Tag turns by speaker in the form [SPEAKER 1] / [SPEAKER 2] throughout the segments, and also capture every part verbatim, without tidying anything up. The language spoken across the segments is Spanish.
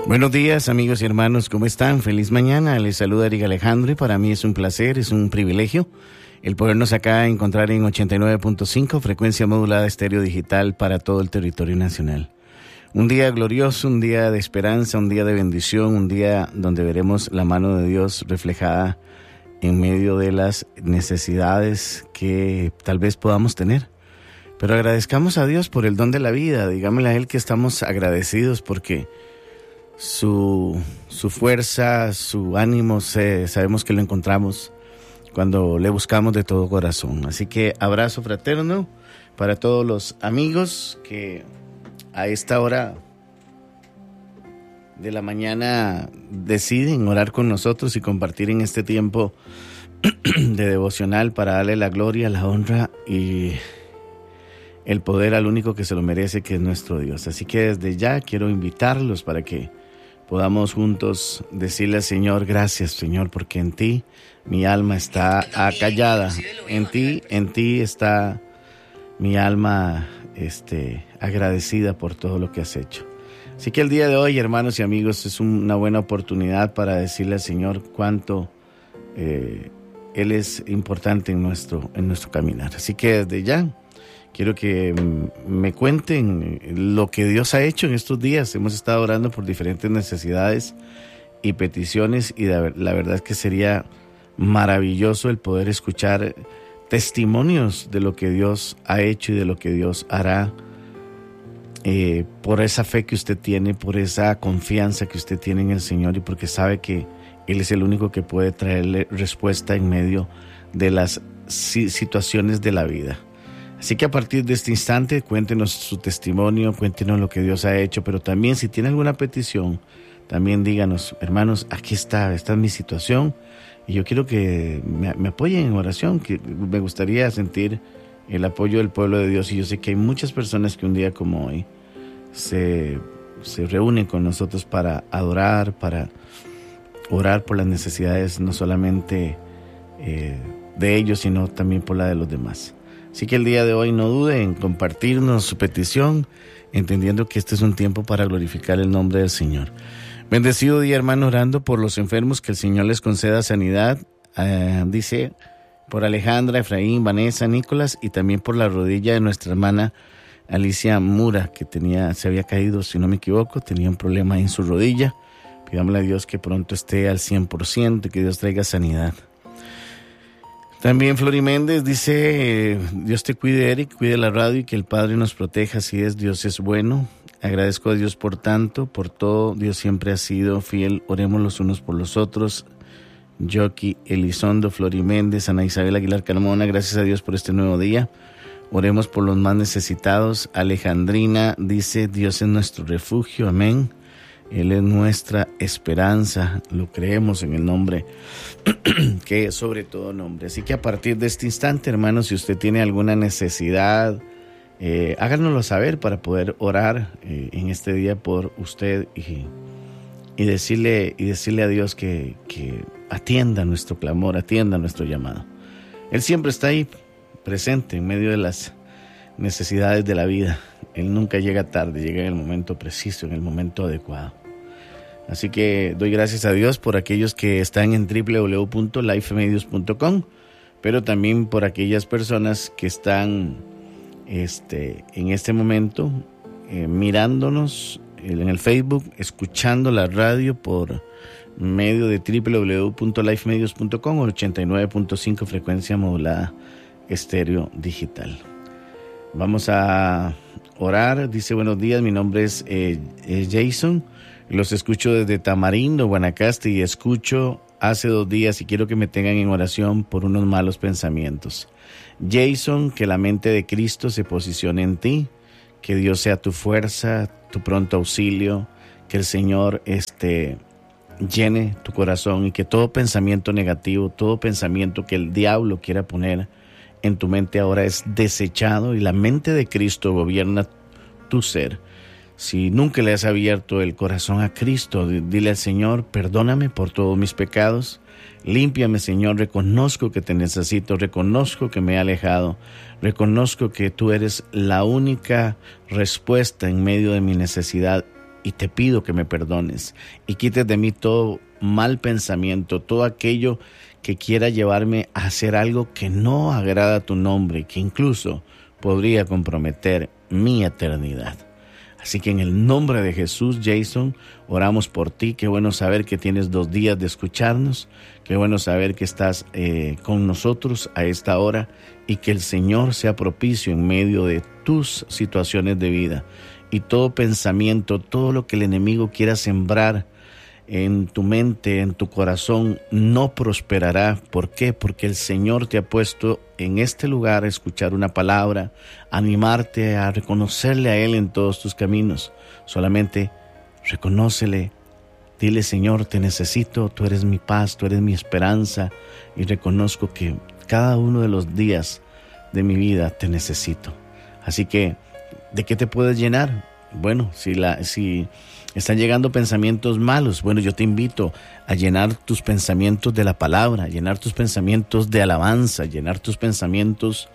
[SPEAKER 1] Buenos días, amigos y hermanos, ¿cómo están? Feliz mañana, les saluda Eric Alejandro y para mí es un placer, es un privilegio el podernos acá encontrar en ochenta y nueve punto cinco, frecuencia modulada estéreo digital para todo el territorio nacional. Un día glorioso, un día de esperanza, un día de bendición, un día donde veremos la mano de Dios reflejada en medio de las necesidades que tal vez podamos tener. Pero agradezcamos a Dios por el don de la vida, digámosle a Él que estamos agradecidos porque Su, su fuerza, su ánimo, se, sabemos que lo encontramos cuando le buscamos de todo corazón. Así que abrazo fraterno para todos los amigos que a esta hora de la mañana deciden orar con nosotros y compartir en este tiempo de devocional para darle la gloria, la honra y el poder al único que se lo merece, que es nuestro Dios. Así que desde ya quiero invitarlos para que podamos juntos decirle al Señor, gracias Señor, porque en ti mi alma está acallada, en ti, en ti está mi alma este, agradecida por todo lo que has hecho. Así que el día de hoy, hermanos y amigos, es una buena oportunidad para decirle al Señor cuánto eh, Él es importante en nuestro, en nuestro caminar. Así que desde ya quiero que me cuenten lo que Dios ha hecho en estos días. Hemos estado orando por diferentes necesidades y peticiones y la verdad es que sería maravilloso el poder escuchar testimonios de lo que Dios ha hecho y de lo que Dios hará, eh, por esa fe que usted tiene, por esa confianza que usted tiene en el Señor y porque sabe que Él es el único que puede traerle respuesta en medio de las situaciones de la vida. Así que a partir de este instante, cuéntenos su testimonio, cuéntenos lo que Dios ha hecho, pero también si tiene alguna petición, también díganos, hermanos, aquí está, esta es mi situación y yo quiero que me, me apoyen en oración, que me gustaría sentir el apoyo del pueblo de Dios y yo sé que hay muchas personas que un día como hoy se, se reúnen con nosotros para adorar, para orar por las necesidades no solamente eh, de ellos, sino también por la de los demás. Así que el día de hoy no dude en compartirnos su petición, entendiendo que este es un tiempo para glorificar el nombre del Señor. Bendecido día, hermano, orando por los enfermos, que el Señor les conceda sanidad. Eh, dice por Alejandra, Efraín, Vanessa, Nicolás y también por la rodilla de nuestra hermana Alicia Mura, que tenía, se había caído, si no me equivoco, tenía un problema en su rodilla. Pidámosle a Dios que pronto esté al cien por ciento y que Dios traiga sanidad. También Flori Méndez dice, Dios te cuide, Eric, cuide la radio y que el Padre nos proteja, así es, Dios es bueno. Agradezco a Dios por tanto, por todo, Dios siempre ha sido fiel, oremos los unos por los otros. Jockey Elizondo, Flori Méndez, Ana Isabel Aguilar Carmona, gracias a Dios por este nuevo día. Oremos por los más necesitados. Alejandrina dice, Dios es nuestro refugio, amén. Él es nuestra esperanza, lo creemos en el nombre que es sobre todo nombre. Así que a partir de este instante, hermanos, si usted tiene alguna necesidad, eh, háganoslo saber para poder orar eh, en este día por usted y, y, decirle, y decirle a Dios que, que atienda nuestro clamor, atienda nuestro llamado. Él siempre está ahí presente en medio de las necesidades de la vida. Él nunca llega tarde, llega en el momento preciso, en el momento adecuado. Así que doy gracias a Dios por aquellos que están en doble u doble u doble u punto life medios punto com, pero también por aquellas personas que están este, en este momento eh, mirándonos en el Facebook, escuchando la radio por medio de doble u doble u doble u punto life medios punto com o ochenta y nueve punto cinco frecuencia modulada estéreo digital. Vamos a orar. Dice, buenos días, mi nombre es eh, eh, Jason, los escucho desde Tamarindo, Guanacaste, y escucho hace dos días y quiero que me tengan en oración por unos malos pensamientos. Jason, que la mente de Cristo se posicione en ti, que Dios sea tu fuerza, tu pronto auxilio, que el Señor este, llene tu corazón y que todo pensamiento negativo, todo pensamiento que el diablo quiera poner en tu mente ahora es desechado y la mente de Cristo gobierna tu ser. Si nunca le has abierto el corazón a Cristo, dile al Señor, perdóname por todos mis pecados, límpiame, Señor, reconozco que te necesito, reconozco que me he alejado, reconozco que tú eres la única respuesta en medio de mi necesidad y te pido que me perdones y quites de mí todo mal pensamiento, todo aquello que quiera llevarme a hacer algo que no agrada a tu nombre y que incluso podría comprometer mi eternidad. Así que en el nombre de Jesús, Jason, oramos por ti. Qué bueno saber que tienes dos días de escucharnos. Qué bueno saber que estás eh, con nosotros a esta hora y que el Señor sea propicio en medio de tus situaciones de vida. Y todo pensamiento, todo lo que el enemigo quiera sembrar en tu mente, en tu corazón, no prosperará. ¿Por qué? Porque el Señor te ha puesto en este lugar a escuchar una palabra, a animarte a reconocerle a Él en todos tus caminos. Solamente reconócele, dile: Señor, te necesito, tú eres mi paz, tú eres mi esperanza, y reconozco que cada uno de los días de mi vida te necesito. Así que, ¿de qué te puedes llenar? Bueno, si la, si están llegando pensamientos malos, bueno, yo te invito a llenar tus pensamientos de la palabra, a llenar tus pensamientos de alabanza, a llenar tus pensamientos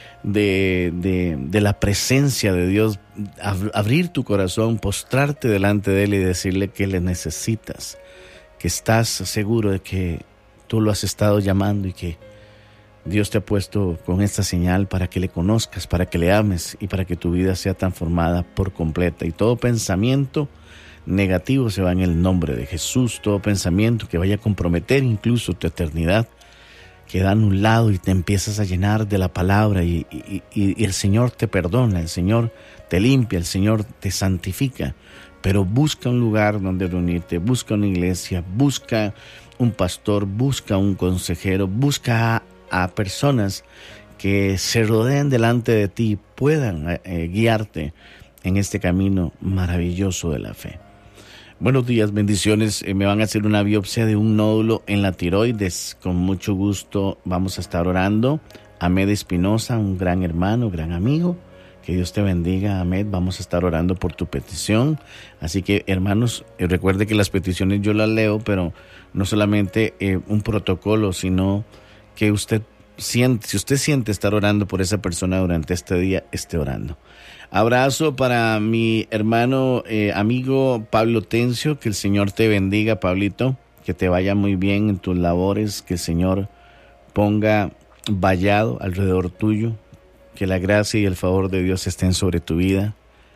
[SPEAKER 1] de, de, de la presencia de Dios, ab- abrir tu corazón, postrarte delante de Él y decirle que le necesitas, que estás seguro de que tú lo has estado llamando y que Dios te ha puesto con esta señal para que le conozcas, para que le ames y para que tu vida sea transformada por completa. Y todo pensamiento negativo se va en el nombre de Jesús. Todo pensamiento que vaya a comprometer incluso tu eternidad queda anulado y te empiezas a llenar de la palabra y, y, y, y el Señor te perdona, el Señor te limpia, el Señor te santifica. Pero busca un lugar donde reunirte, busca una iglesia, busca un pastor, busca un consejero, busca a a personas que se rodeen delante de ti, puedan eh, guiarte en este camino maravilloso de la fe. Buenos días, bendiciones. Eh, me van a hacer una biopsia de un nódulo en la tiroides. Con mucho gusto vamos a estar orando. Ahmed Espinosa, un gran hermano, gran amigo. Que Dios te bendiga, Ahmed. Vamos a estar orando por tu petición. Así que, hermanos, eh, recuerde que las peticiones yo las leo, pero no solamente eh, un protocolo, sino que usted siente, si usted siente estar orando por esa persona durante este día, esté orando. Abrazo para mi hermano, eh, amigo Pablo Tencio, que el Señor te bendiga, Pablito, que te vaya muy bien en tus labores, que el Señor ponga vallado alrededor tuyo, que la gracia y el favor de Dios estén sobre tu vida,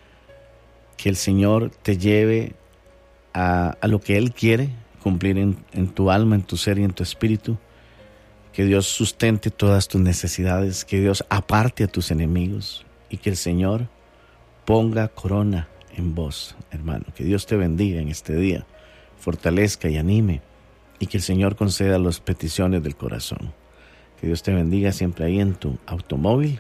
[SPEAKER 1] que el Señor te lleve a, a lo que Él quiere cumplir en, en tu alma, en tu ser y en tu espíritu. Que Dios sustente todas tus necesidades, que Dios aparte a tus enemigos y que el Señor ponga corona en vos, hermano. Que Dios te bendiga en este día, fortalezca y anime y que el Señor conceda las peticiones del corazón. Que Dios te bendiga siempre ahí en tu automóvil,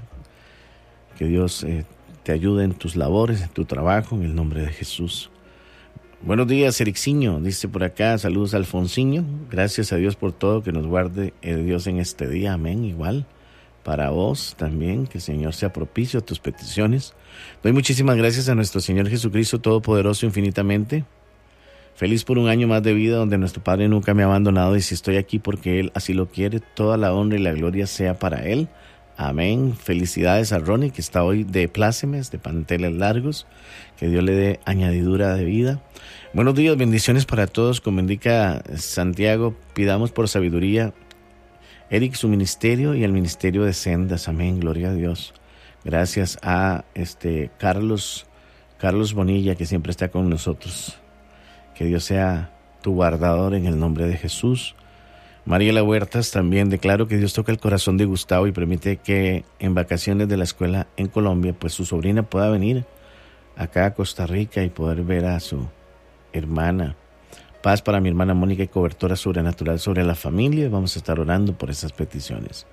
[SPEAKER 1] que Dios eh, te ayude en tus labores, en tu trabajo, en el nombre de Jesús. Buenos días, Erixiño, dice por acá, saludos Alfonsiño, gracias a Dios por todo, que nos guarde el Dios en este día, amén, igual, para vos también, que el Señor sea propicio a tus peticiones. Doy muchísimas gracias a nuestro Señor Jesucristo Todopoderoso infinitamente, feliz por un año más de vida donde nuestro Padre nunca me ha abandonado y si estoy aquí porque Él así lo quiere, toda la honra y la gloria sea para Él. Amén. Felicidades a Ronnie que está hoy de plácemes, de panteles largos. Que Dios le dé añadidura de vida. Buenos días, bendiciones para todos. Como indica Santiago, pidamos por sabiduría, Eric, su ministerio y el ministerio de Sendas. Amén. Gloria a Dios. Gracias a este Carlos, Carlos Bonilla que siempre está con nosotros. Que Dios sea tu guardador en el nombre de Jesús. Mariela Huertas también declaro que Dios toca el corazón de Gustavo y permite que en vacaciones de la escuela en Colombia, pues su sobrina pueda venir acá a Costa Rica y poder ver a su hermana. Paz para mi hermana Mónica y cobertura sobrenatural sobre la familia. Vamos a estar orando por esas peticiones.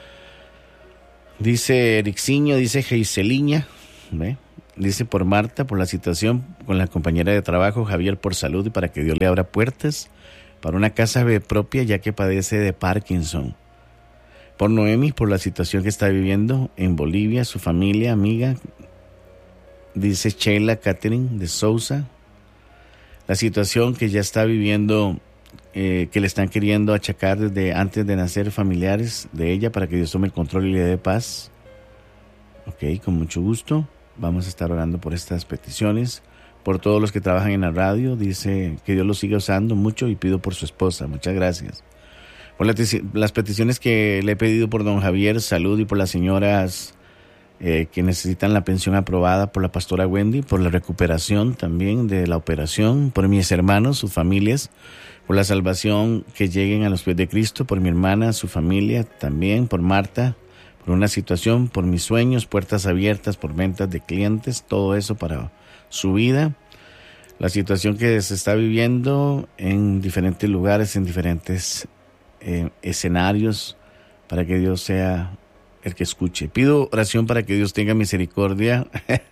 [SPEAKER 1] Dice Erixiño, dice Geiseliña, ¿ve? Dice por Marta, por la situación con la compañera de trabajo, Javier por salud y para que Dios le abra puertas para una casa propia ya que padece de Parkinson. Por Noemi, por la situación que está viviendo en Bolivia, su familia, amiga, dice Sheila Catherine de Sousa, la situación que ya está viviendo, eh, que le están queriendo achacar desde antes de nacer familiares de ella para que Dios tome el control y le dé paz. Ok, con mucho gusto, vamos a estar orando por estas peticiones. por todos los que trabajan en la radio. Dice que Dios los siga usando mucho y pido por su esposa. Muchas gracias. Por la te- las peticiones que le he pedido por don Javier, salud, y por las señoras eh, que necesitan la pensión aprobada, por la pastora Wendy, por la recuperación también de la operación, por mis hermanos, sus familias, por la salvación que lleguen a los pies de Cristo, por mi hermana, su familia también, por Marta, por una situación, por mis sueños, puertas abiertas, por ventas de clientes, todo eso para su vida, la situación que se está viviendo en diferentes lugares, en diferentes eh, escenarios, para que Dios sea el que escuche. Pido oración para que Dios tenga misericordia.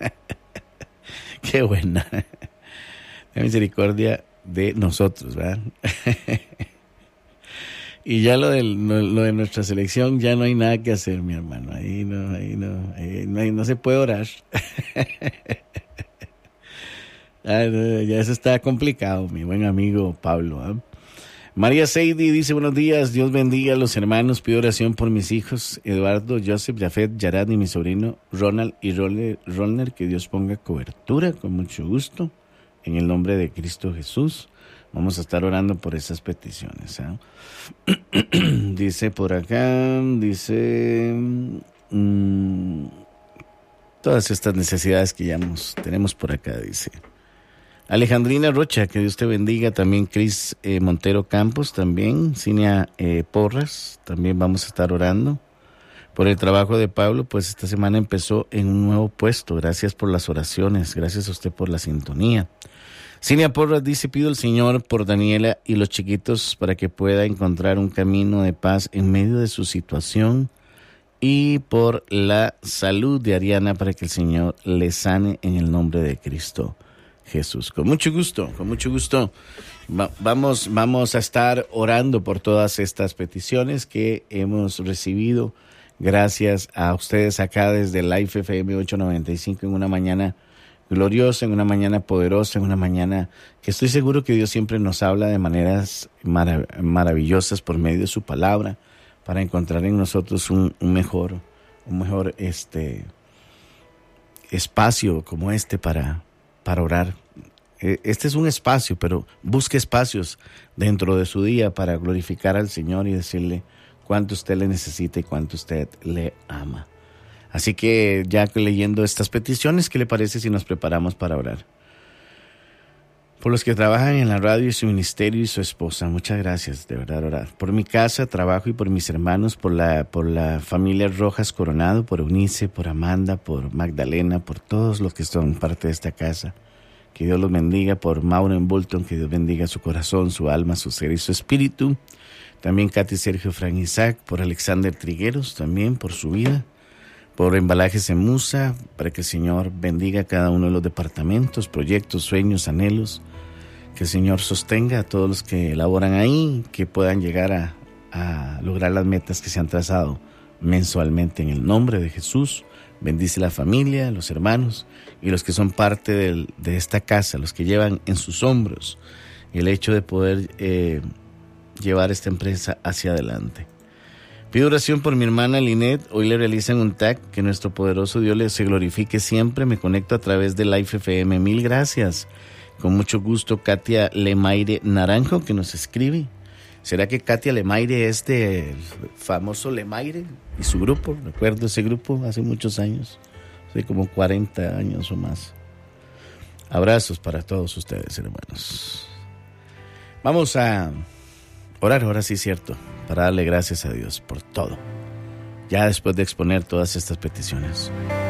[SPEAKER 1] Qué buena. Tenga misericordia de nosotros, ¿verdad? Y ya lo, del, lo, lo de nuestra selección, ya no hay nada que hacer, mi hermano. Ahí no, ahí no, ahí no, ahí no se puede orar. Ah, no, ya eso está complicado, mi buen amigo Pablo. ¿eh? María Seidi dice, buenos días, Dios bendiga a los hermanos, pido oración por mis hijos, Eduardo, Joseph, Jafet, Yarad y mi sobrino Ronald y Rolner, que Dios ponga cobertura, con mucho gusto, en el nombre de Cristo Jesús. Vamos a estar orando por esas peticiones. ¿eh? Dice por acá, dice... Mmm, todas estas necesidades que ya hemos, tenemos por acá, dice... Alejandrina Rocha, que Dios te bendiga. También Cris eh, Montero Campos, también. Cinia eh, Porras, también vamos a estar orando. Por el trabajo de Pablo, pues esta semana empezó en un nuevo puesto. Gracias por las oraciones, gracias a usted por la sintonía. Cinia Porras dice, pido al Señor por Daniela y los chiquitos para que pueda encontrar un camino de paz en medio de su situación. Y por la salud de Ariana para que el Señor le sane en el nombre de Cristo Jesús. Con mucho gusto, con mucho gusto. Va, vamos, vamos a estar orando por todas estas peticiones que hemos recibido. Gracias a ustedes acá desde Life F M ocho noventa y cinco en una mañana gloriosa, en una mañana poderosa, en una mañana que estoy seguro que Dios siempre nos habla de maneras marav- maravillosas por medio de su palabra para encontrar en nosotros un, un mejor, un mejor este espacio como este para para orar. Este es un espacio, pero busque espacios dentro de su día para glorificar al Señor y decirle cuánto usted le necesita y cuánto usted le ama. Así que ya leyendo estas peticiones, ¿qué le parece si nos preparamos para orar? Por los que trabajan en la radio y su ministerio y su esposa, muchas gracias, de verdad, orar. Por mi casa, trabajo y por mis hermanos, por la, por la familia Rojas Coronado, por Eunice, por Amanda, por Magdalena, por todos los que son parte de esta casa. Que Dios los bendiga, por Maureen Bolton, que Dios bendiga su corazón, su alma, su ser y su espíritu. También Katy Sergio Fran Isaac, por Alexander Trigueros, también por su vida. Por Embalajes en Musa, para que el Señor bendiga cada uno de los departamentos, proyectos, sueños, anhelos. Que el Señor sostenga a todos los que laboran ahí, que puedan llegar a, a lograr las metas que se han trazado mensualmente en el nombre de Jesús. Bendice la familia, los hermanos y los que son parte del, de esta casa, los que llevan en sus hombros el hecho de poder eh, llevar esta empresa hacia adelante. Pido oración por mi hermana Linet. Hoy le realizan un tag. Que nuestro poderoso Dios le se glorifique siempre. Me conecto a través de Life F M. Mil gracias. Con mucho gusto, Katia Lemaire Naranjo, que nos escribe. ¿Será que Katia Lemaire es del famoso Lemaire y su grupo? Recuerdo ese grupo hace muchos años, hace como cuarenta años o más. Abrazos para todos ustedes, hermanos. Vamos a orar, ahora sí es cierto, para darle gracias a Dios por todo. Ya después de exponer todas estas peticiones.